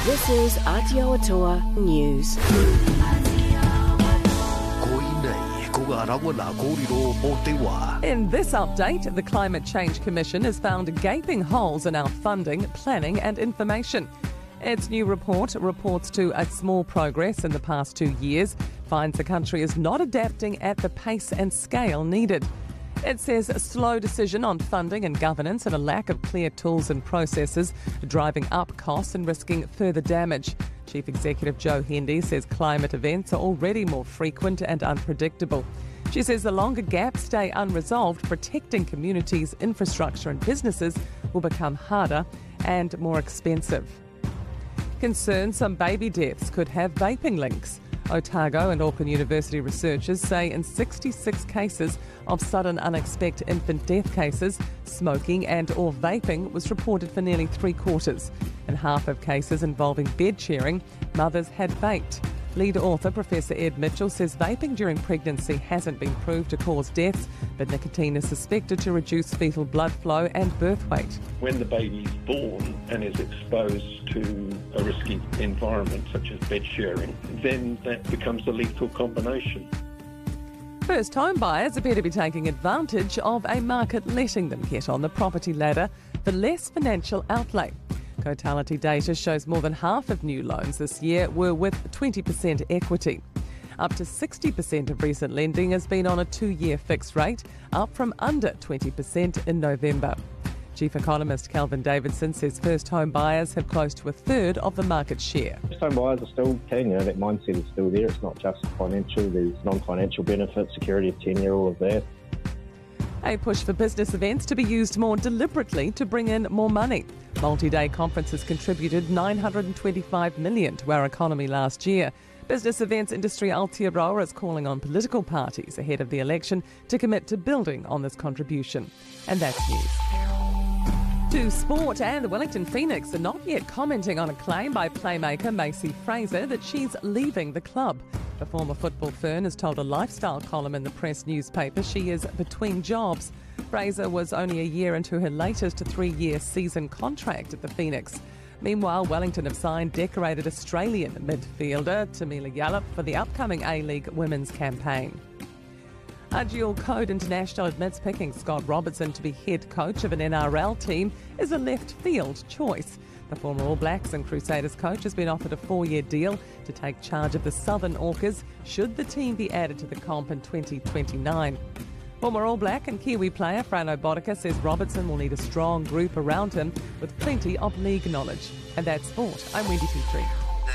This is Aotearoa News. In this update, the Climate Change Commission has found gaping holes in our funding, planning and information. Its new report reports to a small progress in the past 2 years, finds the country is not adapting at the pace and scale needed. It says a slow decision on funding and governance and a lack of clear tools and processes driving up costs and risking further damage. Chief Executive Jo Hendy says climate events are already more frequent and unpredictable. She says the longer gaps stay unresolved, protecting communities, infrastructure and businesses will become harder and more expensive. Concerns some baby deaths could have vaping links. Otago and Auckland University researchers say in 66 cases of sudden unexpected infant death cases, smoking and or vaping was reported for nearly 3/4. In half of cases involving bed sharing, mothers had vaped. Lead author Professor Ed Mitchell says vaping during pregnancy hasn't been proved to cause deaths, but nicotine is suspected to reduce fetal blood flow and birth weight. When the baby is born and is exposed to a risky environment such as bed sharing, then that becomes a lethal combination. First home buyers appear to be taking advantage of a market letting them get on the property ladder for less financial outlay. Cotality data shows more than half of new loans this year were with 20% equity. Up to 60% of recent lending has been on a 2-year fixed rate, up from under 20% in November. Chief Economist Kelvin Davidson says first home buyers have close to a third of the market share. First home buyers are still keen, that mindset is still there. It's not just financial, there's non-financial benefits, security of tenure, all of that. A push for business events to be used more deliberately to bring in more money. Multi-day conferences contributed $925 million to our economy last year. Business events industry Aotearoa is calling on political parties ahead of the election to commit to building on this contribution. And that's news. To sport, and the Wellington Phoenix are not yet commenting on a claim by playmaker Macy Fraser that she's leaving the club. The former football fern has told a lifestyle column in the Press newspaper she is between jobs. Fraser was only a year into her latest 3-year season contract at the Phoenix. Meanwhile, Wellington have signed decorated Australian midfielder Tamila Yallop for the upcoming A-League women's campaign. A dual code international admits picking Scott Robertson to be head coach of an NRL team is a left field choice. The former All Blacks and Crusaders coach has been offered a 4-year deal to take charge of the Southern Orcas should the team be added to the comp in 2029. Former All Black and Kiwi player Frano Bodica says Robertson will need a strong group around him with plenty of league knowledge. And that's sport. I'm Wendy Petrie.